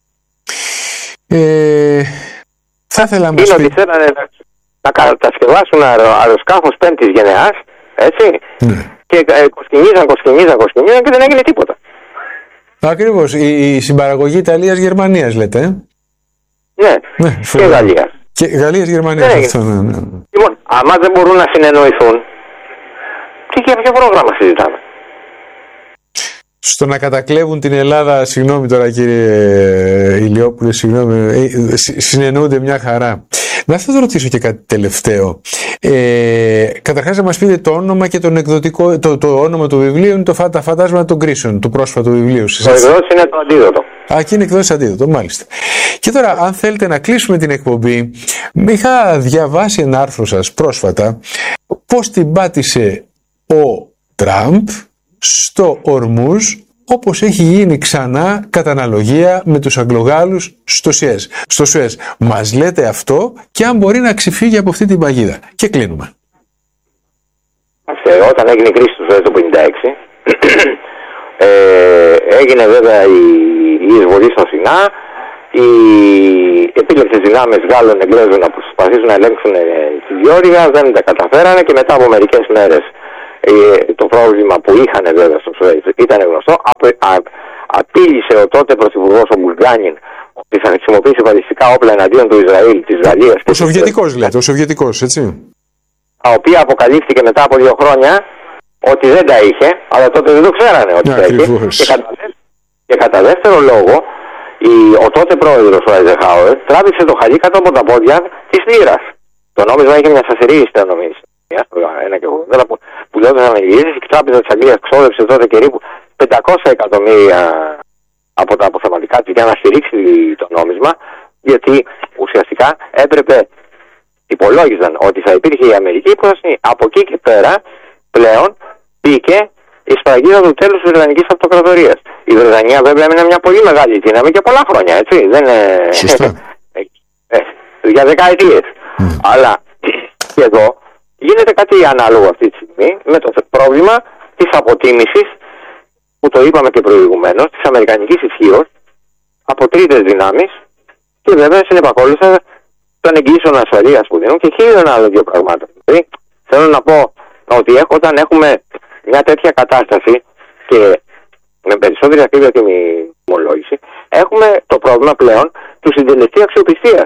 Ε, θα ήθελα να μας είναι πει... ότι θέλανε να, να κατασκευάσουν αεροσκάφος πέμπτης γενεάς, έτσι, ναι. Και ε, κοσκινίζαν, κοσκινίζαν, κοσκινίζαν και δεν έγινε τίποτα. Ακριβώς. Η, η συμπαραγωγή Ιταλίας-Γερμανίας λέτε. Ε? Ναι, ναι, και Γαλλίας. Και Γαλλίας-Γερμανίας. Ναι, αυτό, ναι, ναι. Λοιπόν, άμα δεν μπορούν να συνεννοηθούν, τι και ποιο πρόγραμμα συζητάμε. Στο να κατακλέβουν την Ελλάδα, συγγνώμη τώρα κύριε Ηλιόπουλε, συγγνώμη, συνεννοούνται μια χαρά. Να σας ρωτήσω και κάτι τελευταίο. Ε, καταρχάς να μας πείτε το όνομα και τον εκδοτικό, το, το όνομα του βιβλίου είναι το, τα φαντάσματα των κρίσεων, του πρόσφατου βιβλίου. Το εκδότης είναι το αντίδοτο. Α, και είναι εκδότης αντίδοτο, μάλιστα. Και τώρα, αν θέλετε να κλείσουμε την εκπομπή, είχα διαβάσει ένα άρθρο σας πρόσφατα, πώς την πάτησε ο Τραμπ στο Ορμούζ, όπως έχει γίνει ξανά κατά αναλογία με τους Αγγλογάλους στο Σουέζ. Στο Σουέζ. Μας λέτε αυτό και αν μπορεί να ξεφύγει από αυτή την παγίδα. Και κλείνουμε. Ε, όταν έγινε η κρίση του Σουέζ το χίλια εννιακόσια πενήντα έξι, ε, έγινε βέβαια η, η εισβολή στο Σινά, οι επίλεπτες δυνάμεις Γάλλων Εγγλέζων να προσπαθήσουν να ελέγξουν ε, τη διόρυγα, δεν τα καταφέρανε και μετά από μερικές μέρες ε, το πρόβλημα που είχαν βέβαια στο Σουέζ ήταν γνωστό. Απ, α, απείλησε ο τότε πρωθυπουργός ο Μπουλγκάνιν ότι θα χρησιμοποιήσει βαλιστικά όπλα εναντίον του Ισραήλ, της Γαλλίας. Ο Σοβιετικός λέτε, ο Σοβιετικός, έτσι. Τα οποία αποκαλύφθηκε μετά από δύο χρόνια ότι δεν τα είχε, αλλά τότε δεν το ξέρανε ότι τα είχε. Και κατά, και κατά δεύτερο λόγο, η, ο τότε πρόεδρος ο Άιζενχάουερ τράβηξε το χαλί κάτω από τα πόδια της λίρας. Το νόμισμα είχε μια σταθερή ιστονομία, ένα και ογδόντα, που, που λιόταν οι λίρες και η Τράπεζα της Αγγλίας ξόδεψε τότε περίπου πεντακόσια εκατομμύρια από τα αποθεματικά της για να στηρίξει το νόμισμα, γιατί ουσιαστικά έπρεπε, υπολόγιζαν ότι θα υπήρχε η Αμερική που θα συνεί. Από εκεί και πέρα πλέον μπήκε η σφραγίδα του τέλους της Βρετανικής Αυτοκρατορίας. Η Βρετανία βέβαια είναι μια πολύ μεγάλη δύναμη και πολλά χρόνια, έτσι. Δεν είναι... Σωστά. ε, για δεκαετίες. Mm. Αλλά και εδώ γίνεται κάτι ανάλογο αυτή τη στιγμή με το πρόβλημα της αποτίμησης, που το είπαμε και προηγουμένως, της αμερικανικής ισχύως από τρίτες δυνάμεις και βέβαια συνεπακόλουσα των εγγύσεων ασφαλείας που δίνουν και χίλιων άλλων δύο πραγμάτων. Δηλαδή, θέλω να πω ότι έχω, όταν έχουμε μια τέτοια κατάσταση και με περισσότερη ακρίβεια τιμολόγηση, έχουμε το πρόβλημα πλέον του συντελεστή αξιοπιστίας.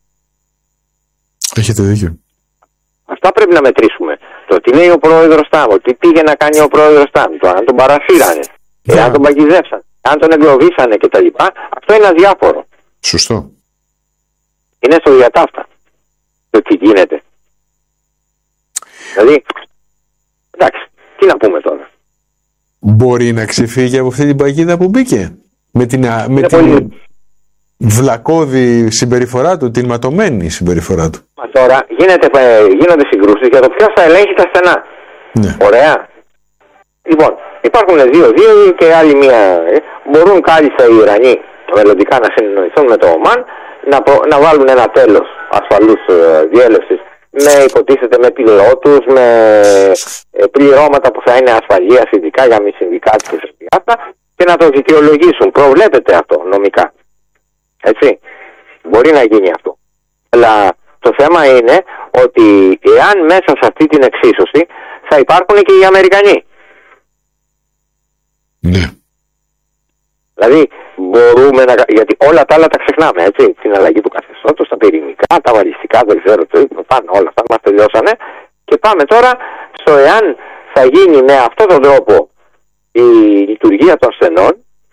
Έχετε δίκιο. Αυτά πρέπει να μετρήσουμε. Το τι λέει ο πρόεδρος Τάμ, τι πήγε να κάνει ο πρόεδρος Τάμ, το αν τον παρασύρανε, yeah. αν τον παγιδεύσαν, αν τον εγκλωβίσανε κτλ. Αυτό είναι αδιάφορο. Σωστό. Είναι στο διατάφτα το τι γίνεται. Δηλαδή, εντάξει, τι να πούμε τώρα. Μπορεί να ξεφύγει από αυτή την παγίδα που μπήκε με την, με την πολύ... βλακώδη συμπεριφορά του, την ματωμένη συμπεριφορά του. Μα τώρα γίνεται, γίνονται συγκρούσεις για το ποιος θα ελέγχει τα στενά. Ναι. Ωραία. Λοιπόν, υπάρχουν δύο-δύο και άλλη μία. Μπορούν κάλλιστα οι Ιρανοί μελλοντικά να συνεννοηθούν με το Ομάν, να, να βάλουν ένα τέλος ασφαλούς διέλευσης με υποτίθεται με πιλότους, με πληρώματα που θα είναι ασφαλείας ειδικά για μη συνδικάτες και αυτά και να το δικαιολογήσουν. Προβλέπεται αυτό νομικά. Έτσι. Μπορεί να γίνει αυτό. Αλλά το θέμα είναι ότι εάν μέσα σε αυτή την εξίσωση θα υπάρχουν και οι Αμερικανοί. Ναι. Δηλαδή μπορούμε να... γιατί όλα τα άλλα τα ξεχνάμε, έτσι. Την αλλαγή του καθεστώτος, τα πυρηνικά, τα βαλιστικά, δεν ξέρω τι, πάνω όλα αυτά μας τελειώσανε. Και πάμε τώρα στο εάν θα γίνει με αυτόν τον τρόπο η λειτουργία των στενών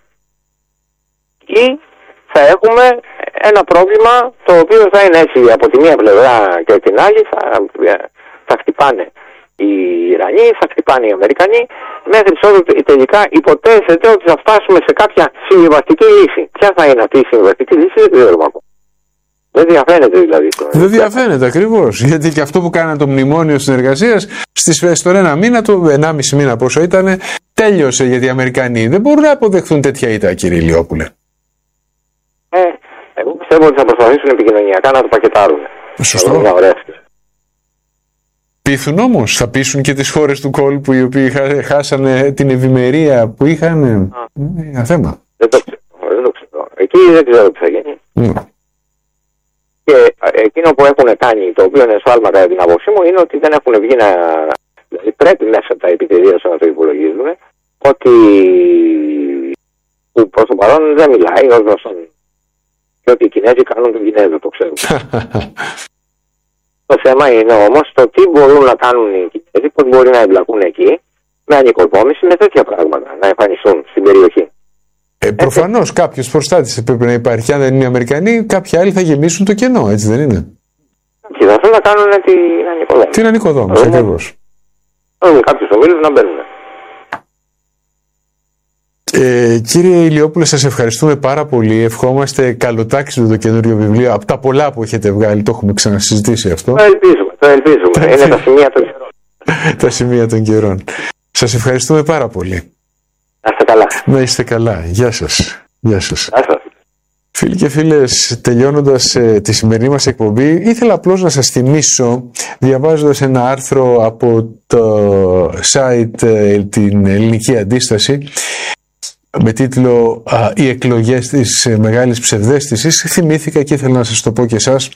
ή θα έχουμε ένα πρόβλημα το οποίο θα είναι έτσι από τη μία πλευρά και την άλλη θα, θα χτυπάνε οι Ιρανοί, θα χτυπάνε οι Αμερικανοί, μέχρι ότου τελικά υποτίθεται ότι θα φτάσουμε σε κάποια συμβιβαστική λύση. Ποια θα είναι αυτή η συμβιβαστική λύση, δεν ξέρουμε ακόμα. Δεν διαφαίνεται δηλαδή. Δεν διαφαίνεται ακριβώς. Γιατί και αυτό που κάνανε το μνημόνιο συνεργασίας, στον ένα μήνα, το ενάμιση μήνα πόσο ήταν, τέλειωσε, γιατί οι Αμερικανοί δεν μπορούν να αποδεχθούν τέτοια ήττα, κύριε Ηλιόπουλε. Ε, εγώ πιστεύω ότι θα προσπαθήσουν επικοινωνιακά να το πακετάρουν. Σωστό. Πείθουν όμως, θα πείσουν και τις χώρες του κόλπου οι οποίοι χάσανε την ευημερία που είχαν. Είναι ένα θέμα. Δεν το ξέρω. Δεν το ξέρω. Εκεί δεν ξέρω τι θα γίνει. Mm. Και εκείνο που έχουν κάνει, το οποίο είναι σφάλμα κατά την άποψή μου, είναι ότι δεν έχουν βγει να. Δηλαδή πρέπει μέσα από τα επιτελεία να το υπολογίζουν, ότι που προς το παρόν δεν μιλάει ως γνωστόν. Και ότι οι Κινέζοι κάνουν τον Κινέζο, το ξέρουν. Το θέμα είναι όμως το τι μπορούν να κάνουν οι Κινέζοι, πώς μπορεί να εμπλακούν εκεί, με ανοικοδόμηση, με τέτοια πράγματα, να εμφανιστούν στην περιοχή. Ε, προφανώς κάποιος προστάτης πρέπει να υπάρχει. Αν δεν είναι οι Αμερικανοί, κάποιοι άλλοι θα γεμίσουν το κενό, έτσι δεν είναι? Και θα θέλουν να κάνουν την ανοικοδόμηση. Την ανοικοδόμηση, ακριβώς. Θέλουν κάποιους ομίλους να μπαίνουν. Ε, κύριε Ηλιόπουλε, σας ευχαριστούμε πάρα πολύ. Ευχόμαστε καλοτάξιδο το καινούριο βιβλίο. Από τα πολλά που έχετε βγάλει, το έχουμε ξανασυζητήσει αυτό. Το ελπίζουμε, το ελπίζουμε. Είναι τα σημεία των καιρών. Τα σημεία των καιρών. Σας ευχαριστούμε πάρα πολύ. Να είστε καλά. Να είστε καλά. Γεια σας. Γεια σας. Γεια σας. Φίλοι και φίλες, τελειώνοντας ε, τη σημερινή μας εκπομπή, ήθελα απλώς να σας θυμίσω, διαβάζοντας ένα άρθρο από το site ε, την Ελληνική Αντίσταση, με τίτλο α, «Οι εκλογές της μεγάλης ψευδαίσθησης», θυμήθηκα και ήθελα να σας το πω και εσάς.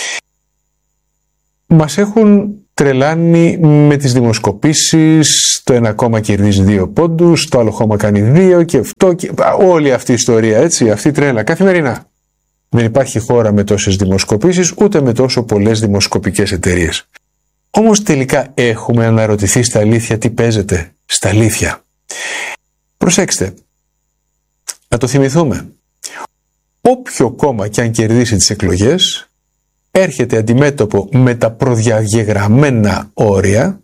Μας έχουν τρελάνει με τις δημοσκοπήσεις, το ένα κόμμα κερδίζει δύο πόντους, το άλλο κόμμα κάνει δύο και αυτό και όλη αυτή η ιστορία, έτσι, αυτή η τρέλα καθημερινά. Δεν υπάρχει χώρα με τόσες δημοσκοπήσεις, ούτε με τόσο πολλές δημοσκοπικές εταιρείες. Όμως τελικά έχουμε αναρωτηθεί στα αλήθεια τι παίζεται, στα αλήθεια. Προσέξτε, να το θυμηθούμε. Όποιο κόμμα και αν κερδίσει τις εκλογές, έρχεται αντιμέτωπο με τα προδιαγεγραμμένα όρια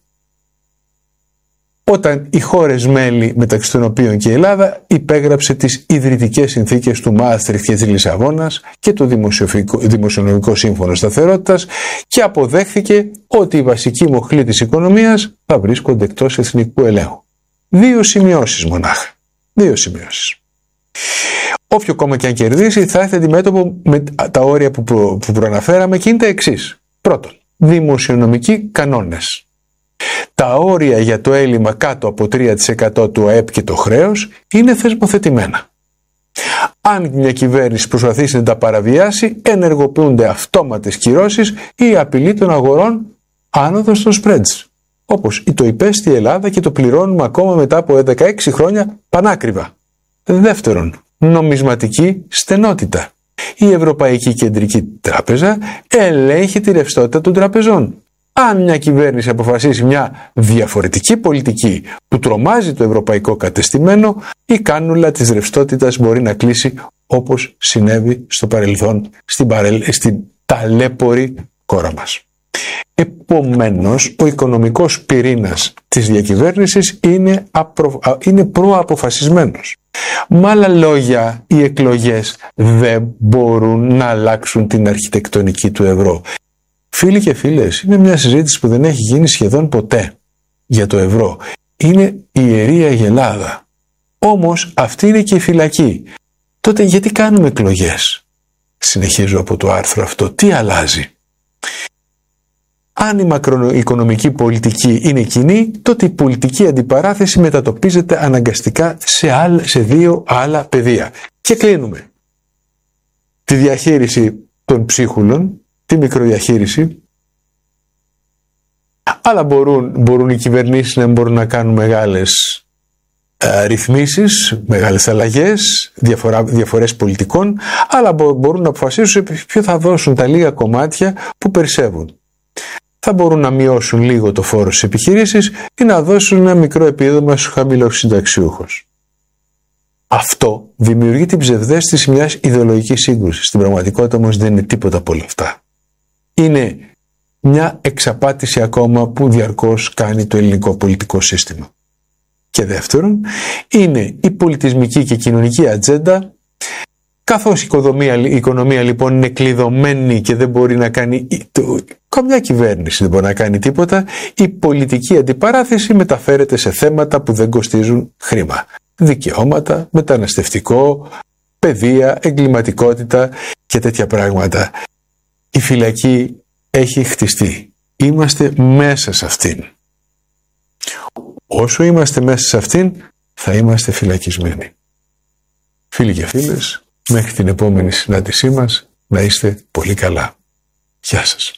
όταν οι χώρες μέλη, μεταξύ των οποίων και η Ελλάδα, υπέγραψε τις ιδρυτικές συνθήκες του Μάστριχτ και της Λισαβόνας και το Δημοσιονομικό Σύμφωνο Σταθερότητας και αποδέχθηκε ότι οι βασικοί μοχλοί της οικονομίας θα βρίσκονται εκτός εθνικού ελέγχου. Δύο σημειώσεις μονάχα. Δύο σημειώσεις. Όποιο κόμμα και αν κερδίσει θα έρθει αντιμέτωπο με τα όρια που, προ, που προαναφέραμε και είναι τα εξής. Πρώτον, δημοσιονομικοί κανόνες. Τα όρια για το έλλειμμα κάτω από τρία τοις εκατό του ΑΕΠ και το χρέος είναι θεσμοθετημένα. Αν μια κυβέρνηση προσπαθήσει να τα παραβιάσει, ενεργοποιούνται αυτόματες κυρώσεις ή απειλή των αγορών άνοδος των spreads. Όπως το υπέστη η Ελλάδα και το πληρώνουμε ακόμα μετά από δεκαέξι χρόνια πανάκριβα. Δεύτερον, νομισματική στενότητα. Η Ευρωπαϊκή Κεντρική Τράπεζα ελέγχει τη ρευστότητα των τραπεζών. Αν μια κυβέρνηση αποφασίσει μια διαφορετική πολιτική που τρομάζει το ευρωπαϊκό κατεστημένο, η κάνουλα της ρευστότητας μπορεί να κλείσει όπως συνέβη στο παρελθόν στην, παρελ... στην ταλέπορη χώρα μας. Επομένως, ο οικονομικός πυρήνας της διακυβέρνησης είναι, απρο... είναι προαποφασισμένος. Με άλλα λόγια, οι εκλογές δεν μπορούν να αλλάξουν την αρχιτεκτονική του ευρώ. Φίλοι και φίλες, είναι μια συζήτηση που δεν έχει γίνει σχεδόν ποτέ για το ευρώ. Είναι η Ιερή Αγελάδα. Όμως αυτή είναι και η φυλακή. Τότε γιατί κάνουμε εκλογές? Συνεχίζω από το άρθρο αυτό. Τι αλλάζει? Αν η μακροοικονομική πολιτική είναι κοινή, τότε η πολιτική αντιπαράθεση μετατοπίζεται αναγκαστικά σε, άλλ, σε δύο άλλα πεδία. Και κλείνουμε. Τη διαχείριση των ψίχουλων, τη μικροδιαχείριση, αλλά μπορούν, μπορούν οι κυβερνήσεις να μπορούν να κάνουν μεγάλες ε, ρυθμίσεις, μεγάλες αλλαγές, διαφορά, διαφορές πολιτικών, αλλά μπορούν να αποφασίσουν ποιο θα δώσουν τα λίγα κομμάτια που περισσεύουν. Θα μπορούν να μειώσουν λίγο το φόρο στις επιχειρήσεις ή να δώσουν ένα μικρό επίδομα στους χαμηλοσυνταξιούχους. Αυτό δημιουργεί την ψευδαίσθηση μιας ιδεολογικής σύγκρουσης. Στην πραγματικότητα όμως δεν είναι τίποτα από όλα αυτά. Είναι μια εξαπάτηση ακόμα που διαρκώς κάνει το ελληνικό πολιτικό σύστημα. Και δεύτερον, είναι η πολιτισμική και κοινωνική ατζέντα. Καθώς η οικονομία, η οικονομία λοιπόν είναι κλειδωμένη και δεν μπορεί να κάνει, το, καμιά κυβέρνηση δεν μπορεί να κάνει τίποτα, η πολιτική αντιπαράθεση μεταφέρεται σε θέματα που δεν κοστίζουν χρήμα. Δικαιώματα, μεταναστευτικό, παιδεία, εγκληματικότητα και τέτοια πράγματα. Η φυλακή έχει χτιστεί. Είμαστε μέσα σε αυτήν. Όσο είμαστε μέσα σε αυτήν, θα είμαστε φυλακισμένοι. Φίλοι και φίλες, μέχρι την επόμενη συνάντησή μας, να είστε πολύ καλά. Γεια σας.